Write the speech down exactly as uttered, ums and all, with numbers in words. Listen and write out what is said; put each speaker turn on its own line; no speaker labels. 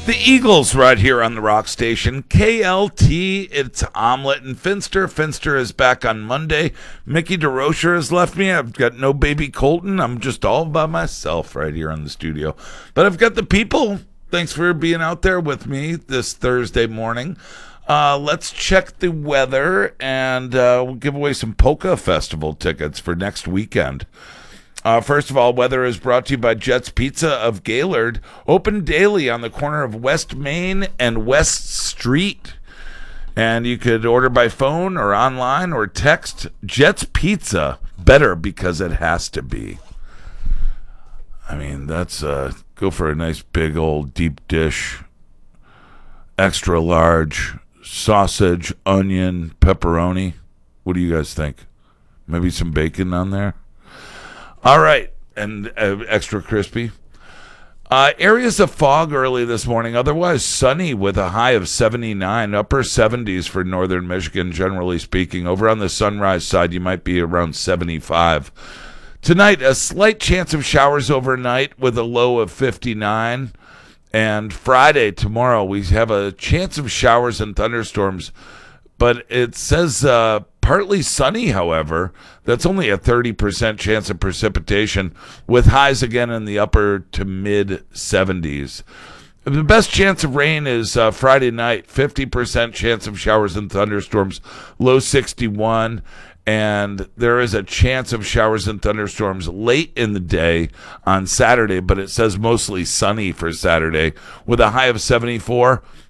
The Eagles right here on the Rock Station. K L T, it's Omelette and Finster. Finster is back on Monday. Mickey DeRocher has left me. I've got no baby Colton. I'm just all by myself right here in the studio. But I've got the people. Thanks for being out there with me this Thursday morning. Uh, let's check the weather, and uh, we'll give away some Polka Festival tickets for next weekend. Uh, first of all, weather is brought to you by Jets Pizza of Gaylord, open daily on the corner of West Main and West Street. And you could order by phone or online or text. Jets Pizza, better because it has to be. I mean, that's, uh, go for a nice big old deep dish, extra large, sausage, onion, pepperoni. What do you guys think? Maybe some bacon on there? All right, and uh, extra crispy. Uh, areas of fog early this morning, otherwise sunny with a high of seventy-nine, upper seventies for northern Michigan, generally speaking. Over on the Sunrise side, you might be around seventy-five. Tonight, a slight chance of showers overnight with a low of fifty-nine. And Friday, tomorrow, we have a chance of showers and thunderstorms, but it says uh, partly sunny, however. That's only a thirty percent chance of precipitation, with highs again in the upper to mid seventies. The best chance of rain is uh, Friday night, fifty percent chance of showers and thunderstorms, low sixty-one. And there is a chance of showers and thunderstorms late in the day on Saturday, but it says mostly sunny for Saturday with a high of seventy-four.